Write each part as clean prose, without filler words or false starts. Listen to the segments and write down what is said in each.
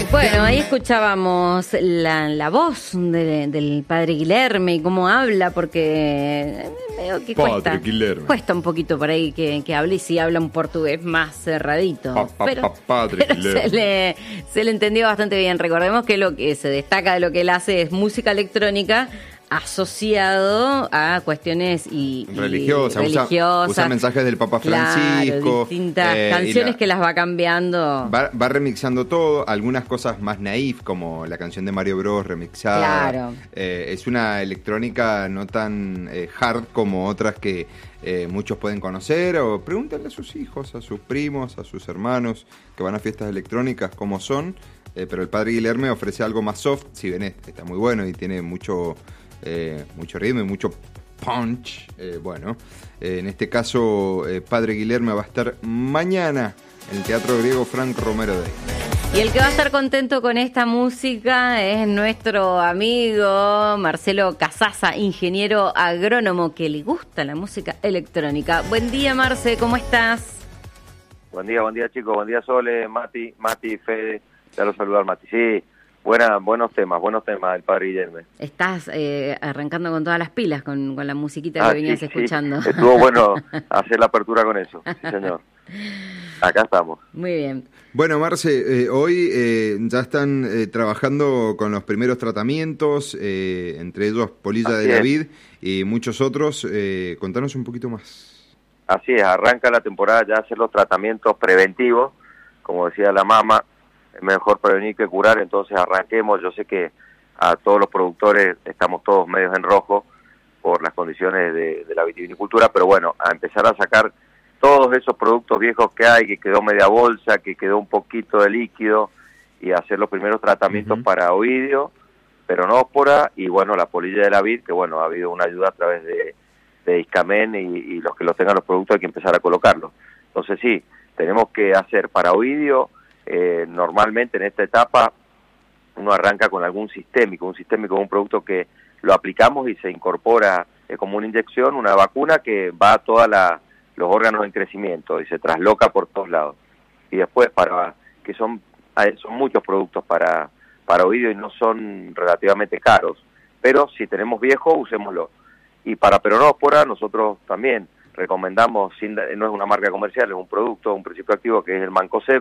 Bueno, ahí escuchábamos la voz del padre Guilherme y cómo habla, porque veo que cuesta un poquito por ahí que hable, y sí habla un portugués más cerradito. Pero se le entendió bastante bien. Recordemos que lo que se destaca de lo que él hace es música electrónica asociado a cuestiones religiosas. Usa mensajes del Papa Francisco. Claro, distintas canciones que las va cambiando. Va remixando todo, algunas cosas más naif, como la canción de Mario Bros remixada. Claro. Es una electrónica no tan hard como otras que muchos pueden conocer, o pregúntenle a sus hijos, a sus primos, a sus hermanos que van a fiestas electrónicas cómo son. Pero el padre Guilherme ofrece algo más soft, si bien está muy bueno y tiene mucho ritmo y mucho punch. En este caso, padre Guilherme va a estar mañana en el Teatro Griego Frank Romero Day. Y el que va a estar contento con esta música es nuestro amigo Marcelo Casasa, ingeniero agrónomo que le gusta la música electrónica. Buen día, Marce, ¿cómo estás? Buen día chicos, buen día Sole, Mati, Fede, ya lo saludar Mati, sí. Buenos temas del padre Guilherme. Estás arrancando con todas las pilas con la musiquita que venías escuchando. Sí. Estuvo bueno hacer la apertura con eso, sí señor. Acá estamos. Muy bien. Bueno, Marce, hoy ya están trabajando con los primeros tratamientos, entre ellos Polilla de la Vid y muchos otros. Contanos un poquito más. Así es, arranca la temporada ya a hacer los tratamientos preventivos, como decía la mamá. Es mejor prevenir que curar, entonces arranquemos. Yo sé que a todos los productores estamos todos medios en rojo por las condiciones de la vitivinicultura, pero bueno, a empezar a sacar todos esos productos viejos que hay, que quedó media bolsa, que quedó un poquito de líquido, y hacer los primeros tratamientos para oidio, peronóspora y bueno, la polilla de la vid, que bueno, ha habido una ayuda a través de Iscamen, y los que los tengan los productos hay que empezar a colocarlos. Entonces sí, tenemos que hacer para oidio. Normalmente en esta etapa uno arranca con algún sistémico. Un sistémico es un producto que lo aplicamos y se incorpora como una inyección, una vacuna que va a todos los órganos en crecimiento y se trasloca por todos lados. Y después que son muchos productos para oído y no son relativamente caros, pero si tenemos viejo, usémoslo. Y para peronóspora nosotros también recomendamos, no es una marca comercial, es un producto, un principio activo que es el Mancozeb,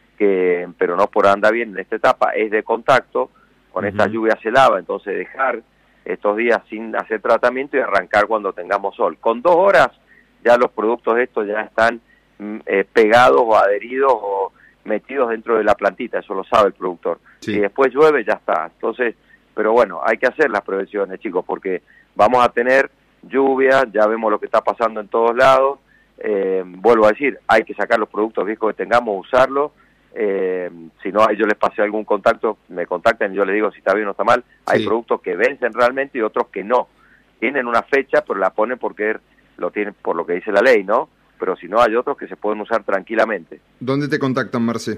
que peronóspora anda bien en esta etapa, es de contacto, con esta lluvia se lava, entonces dejar estos días sin hacer tratamiento y arrancar cuando tengamos sol. Con 2 horas ya los productos estos ya están pegados o adheridos o metidos dentro de la plantita, eso lo sabe el productor. Si después llueve ya está. Entonces, pero bueno, hay que hacer las prevenciones, chicos, porque vamos a tener lluvia, ya vemos lo que está pasando en todos lados. Vuelvo a decir, hay que sacar los productos viejos que tengamos, usarlos. Si no, yo les pasé algún contacto, me contactan y yo les digo si está bien o está mal. Hay productos que vencen realmente y otros que no. Tienen una fecha, pero la ponen porque lo tienen por lo que dice la ley, ¿no? Pero si no, hay otros que se pueden usar tranquilamente. ¿Dónde te contactan, Marce?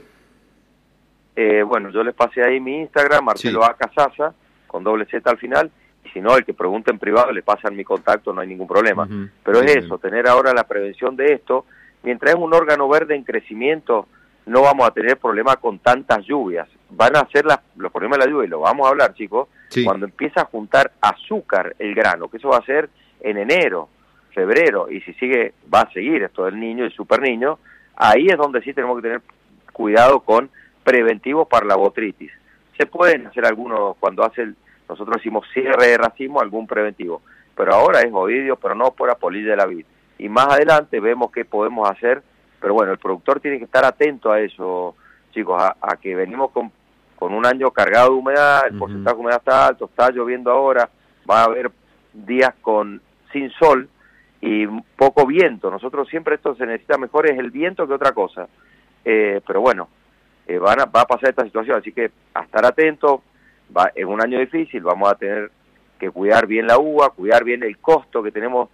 Bueno, yo les pasé ahí mi Instagram, Marcelo A. Casasa, con doble Z al final. Y si no, el que pregunte en privado le pasan mi contacto, no hay ningún problema. Pero es eso, tener ahora la prevención de esto. Mientras es un órgano verde en crecimiento, no vamos a tener problemas con tantas lluvias. Van a ser los problemas de la lluvia, y lo vamos a hablar, chicos, cuando empieza a juntar azúcar el grano, que eso va a ser en enero, febrero, y si sigue, va a seguir esto del niño y super niño. Ahí es donde sí tenemos que tener cuidado con preventivos para la botritis. Se pueden hacer algunos, nosotros decimos cierre de racimo, algún preventivo, pero ahora es oidio, peronóspora, polilla de la vid. Y más adelante vemos qué podemos hacer. Pero bueno, el productor tiene que estar atento a eso, chicos, a que venimos con un año cargado de humedad, el porcentaje de humedad está alto, está lloviendo ahora, va a haber días sin sol y poco viento. Nosotros siempre esto se necesita mejor es el viento que otra cosa. Pero bueno, va a pasar esta situación, así que a estar atentos. Es un año difícil, vamos a tener que cuidar bien la uva, cuidar bien el costo que tenemos.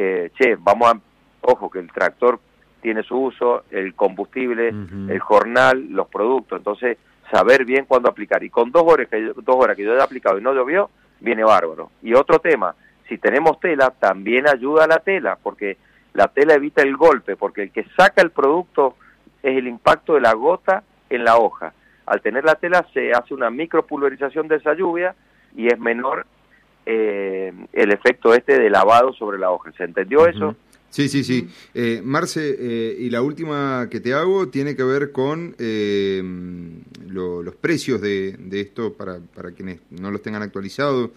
Ojo, que el tractor tiene su uso, el combustible, el jornal, los productos, entonces saber bien cuándo aplicar. Y con 2 horas que yo haya aplicado y no llovió, viene bárbaro. Y otro tema, si tenemos tela, también ayuda a la tela, porque la tela evita el golpe, porque el que saca el producto es el impacto de la gota en la hoja. al tener la tela se hace una micropulverización de esa lluvia y es menor el efecto de lavado sobre la hoja. ¿Se entendió eso? Sí. Marce, y la última que te hago tiene que ver con los precios de esto para quienes no los tengan actualizados,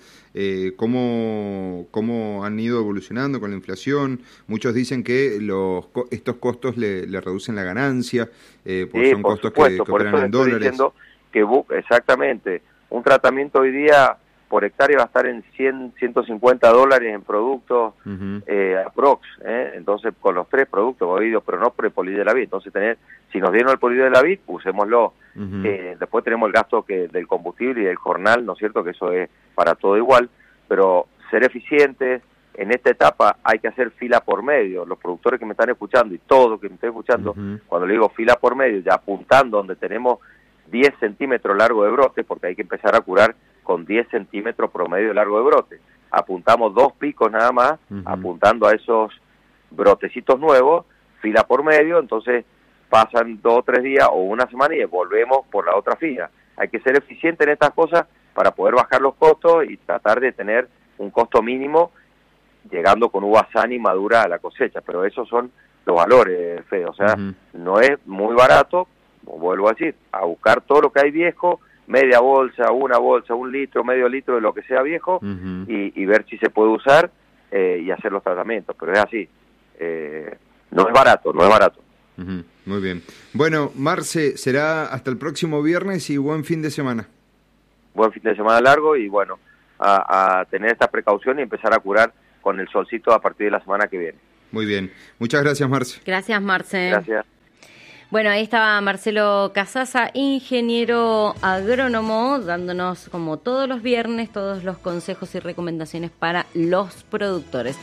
cómo han ido evolucionando con la inflación. Muchos dicen que estos costos le reducen la ganancia, porque son costos que operan en dólares. Que exactamente, un tratamiento hoy día por hectárea va a estar en $100-150 en productos aprox, entonces con los 3 productos, pero no por el polí de la vid. Entonces si nos dieron el polí de la vid, usémoslo. Después tenemos el gasto del combustible y del jornal, ¿no es cierto? Que eso es para todo igual, pero ser eficientes, en esta etapa hay que hacer fila por medio. Los productores que me están escuchando y todos que me están escuchando, cuando le digo fila por medio, ya apuntando donde tenemos 10 centímetros largo de brote, porque hay que empezar a curar con 10 centímetros promedio de largo de brote. Apuntamos 2 picos nada más, apuntando a esos brotecitos nuevos, fila por medio, entonces pasan 2 o 3 días o una semana y volvemos por la otra fila. Hay que ser eficiente en estas cosas para poder bajar los costos y tratar de tener un costo mínimo, llegando con uva sana y madura a la cosecha, pero esos son los valores, Fede, o sea, no es muy barato, vuelvo a decir, a buscar todo lo que hay viejo, media bolsa, una bolsa, 1 litro, medio litro de lo que sea viejo, y ver si se puede usar y hacer los tratamientos, pero es así, no es barato. Muy bien. Bueno, Marce, será hasta el próximo viernes y buen fin de semana. Buen fin de semana largo y bueno, a tener esta precaución y empezar a curar con el solcito a partir de la semana que viene. Muy bien. Muchas gracias, Marce. Gracias, Marce. Gracias. Bueno, ahí estaba Marcelo Casasa, ingeniero agrónomo, dándonos como todos los viernes todos los consejos y recomendaciones para los productores.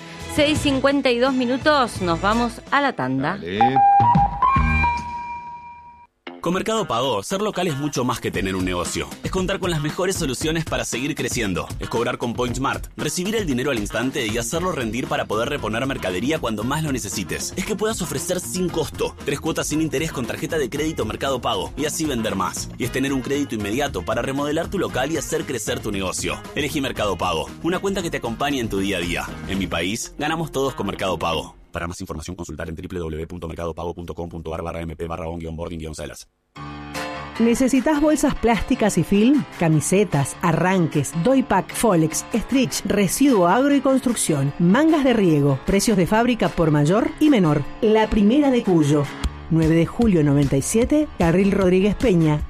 6:52, nos vamos a la tanda. Dale. Con Mercado Pago, ser local es mucho más que tener un negocio. Es contar con las mejores soluciones para seguir creciendo. Es cobrar con PointSmart, recibir el dinero al instante y hacerlo rendir para poder reponer mercadería cuando más lo necesites. Es que puedas ofrecer sin costo 3 cuotas sin interés con tarjeta de crédito Mercado Pago y así vender más. Y es tener un crédito inmediato para remodelar tu local y hacer crecer tu negocio. Elegí Mercado Pago, una cuenta que te acompañe en tu día a día. En mi país, ganamos todos con Mercado Pago. Para más información, consultar en www.mercadopago.com.ar/mp/on-boarding-sellers. ¿Necesitas bolsas plásticas y film? Camisetas, arranques, doypack, Folex, stretch, residuo agro y construcción, mangas de riego, precios de fábrica por mayor y menor. La Primera de Cuyo. 9 de julio 97, Carril Rodríguez Peña,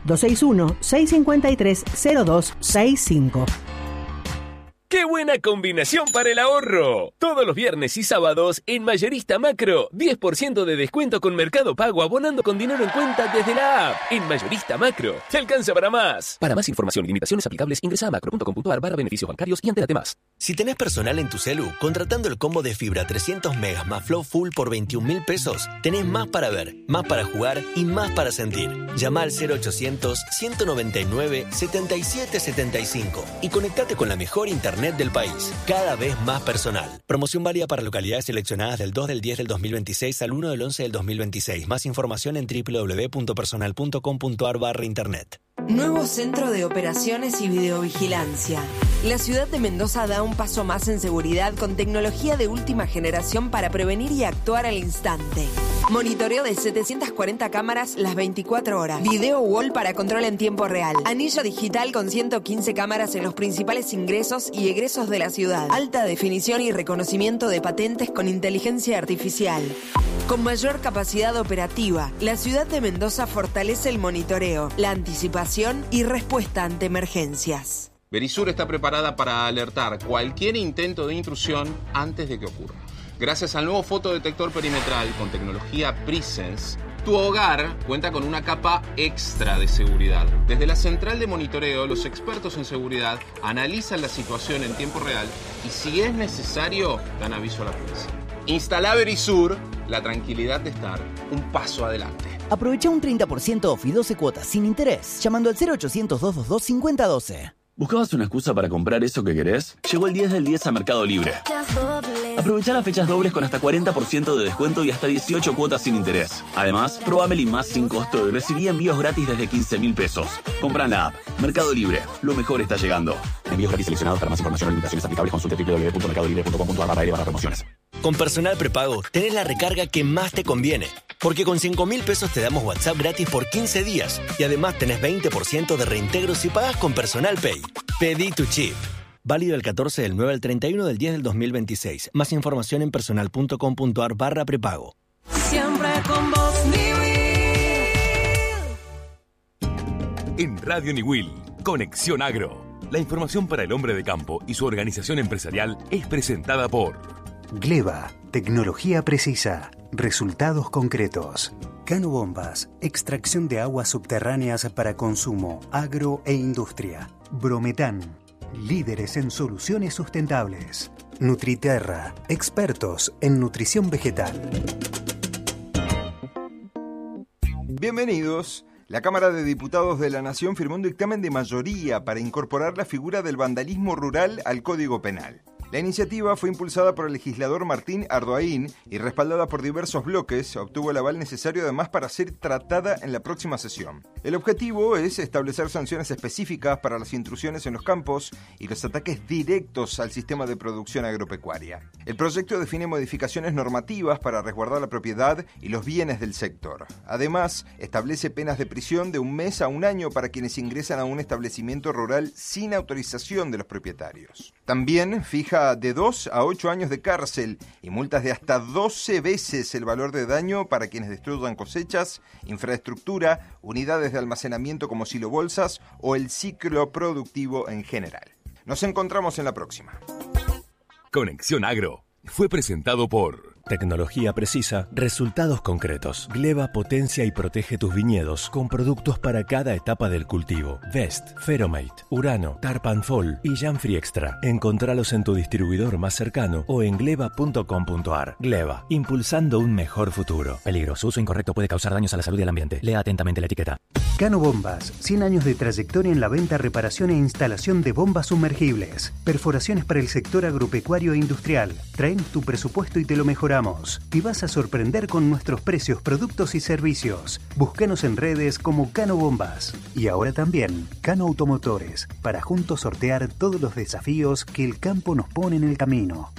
261-653-0265. ¡Qué buena combinación para el ahorro! Todos los viernes y sábados en Mayorista Macro, 10% de descuento con Mercado Pago abonando con dinero en cuenta desde la app. En Mayorista Macro, te alcanza para más. Para más información y limitaciones aplicables, ingresa a macro.com.ar/beneficios bancarios y entérate más. Si tenés personal en tu celu, contratando el combo de fibra 300 megas más Flow Full por 21.000 pesos, tenés más para ver, más para jugar y más para sentir. Llama al 0800-199-7775 y conectate con la mejor internet del país, cada vez más personal. Promoción válida para localidades seleccionadas del 2 del 10 del 2026 al 1 del 11 del 2026. Más información en www.personal.com.ar/internet. Nuevo Centro de Operaciones y Videovigilancia. La ciudad de Mendoza da un paso más en seguridad con tecnología de última generación para prevenir y actuar al instante. Monitoreo de 740 cámaras las 24 horas. Video wall para control en tiempo real. Anillo digital con 115 cámaras en los principales ingresos y egresos de la ciudad. Alta definición y reconocimiento de patentes con inteligencia artificial. Con mayor capacidad operativa, la ciudad de Mendoza fortalece el monitoreo, la anticipación y respuesta ante emergencias. Verisur está preparada para alertar cualquier intento de intrusión antes de que ocurra. Gracias al nuevo fotodetector perimetral con tecnología Presence, tu hogar cuenta con una capa extra de seguridad. Desde la central de monitoreo, los expertos en seguridad analizan la situación en tiempo real y, si es necesario, dan aviso a la policía. Instala Verisur, la tranquilidad de estar un paso adelante. Aprovecha un 30% off y 12 cuotas sin interés llamando al 0800-222-5012. ¿Buscabas una excusa para comprar eso que querés? Llegó el 10 del 10 a Mercado Libre. Aprovecha las fechas dobles con hasta 40% de descuento y hasta 18 cuotas sin interés. Además, probá Meli Más sin costo y recibí envíos gratis desde 15.000 pesos. Compra en la app. Mercado Libre. Lo mejor está llegando. Envíos gratis seleccionados. Para más información o limitaciones aplicables, consulte www.mercadolibre.com.ar/promociones. Con Personal Prepago tenés la recarga que más te conviene. Porque con 5.000 pesos te damos WhatsApp gratis por 15 días. Y además tenés 20% de reintegro si pagás con Personal Pay. Pedí tu chip. Válido el 14 del 9 al 31 del 10 del 2026. Más información en personal.com.ar/prepago. Siempre con vos, Niwil. En Radio Niwil, Conexión Agro. La información para el hombre de campo y su organización empresarial es presentada por Gleba, tecnología precisa, resultados concretos. Cano Bombas, extracción de aguas subterráneas para consumo, agro e industria. Brometán, líderes en soluciones sustentables. Nutriterra, expertos en nutrición vegetal. Bienvenidos. La Cámara de Diputados de la Nación firmó un dictamen de mayoría para incorporar la figura del vandalismo rural al Código Penal. La iniciativa fue impulsada por el legislador Martín Ardoaín y respaldada por diversos bloques. Obtuvo el aval necesario además para ser tratada en la próxima sesión. El objetivo es establecer sanciones específicas para las intrusiones en los campos y los ataques directos al sistema de producción agropecuaria. El proyecto define modificaciones normativas para resguardar la propiedad y los bienes del sector. Además, establece penas de prisión de 1 mes a 1 año para quienes ingresan a un establecimiento rural sin autorización de los propietarios. También fija de 2 a 8 años de cárcel y multas de hasta 12 veces el valor de daño para quienes destruyan cosechas, infraestructura, unidades de almacenamiento como silobolsas o el ciclo productivo en general. Nos encontramos en la próxima. Conexión Agro fue presentado por Tecnología precisa, resultados concretos. Gleba potencia y protege tus viñedos con productos para cada etapa del cultivo. Vest, Feromate, Urano, Tarpanfol y Janfree Extra. Encontralos en tu distribuidor más cercano o en gleba.com.ar. Gleba, impulsando un mejor futuro. Peligro, su uso incorrecto puede causar daños a la salud y al ambiente. Lea atentamente la etiqueta. Cano Bombas, 100 años de trayectoria en la venta, reparación e instalación de bombas sumergibles. Perforaciones para el sector agropecuario e industrial. Traemos tu presupuesto y te lo mejoramos. Te vas a sorprender con nuestros precios, productos y servicios. Búscanos en redes como Cano Bombas. Y ahora también Cano Automotores, para juntos sortear todos los desafíos que el campo nos pone en el camino.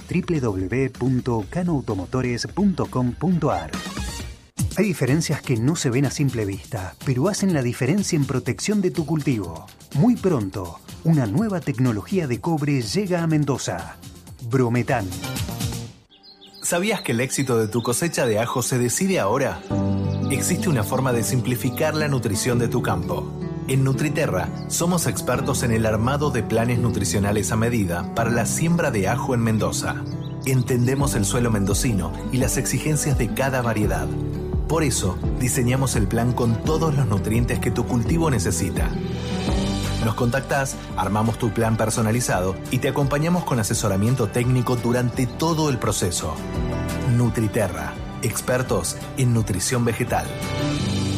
www.canoautomotores.com.ar. Hay diferencias que no se ven a simple vista, pero hacen la diferencia en protección de tu cultivo. Muy pronto, una nueva tecnología de cobre llega a Mendoza. Brometán. ¿Sabías que el éxito de tu cosecha de ajo se decide ahora? Existe una forma de simplificar la nutrición de tu campo. En Nutriterra somos expertos en el armado de planes nutricionales a medida para la siembra de ajo en Mendoza. Entendemos el suelo mendocino y las exigencias de cada variedad. Por eso, diseñamos el plan con todos los nutrientes que tu cultivo necesita. Nos contactás, armamos tu plan personalizado y te acompañamos con asesoramiento técnico durante todo el proceso. Nutriterra, expertos en nutrición vegetal.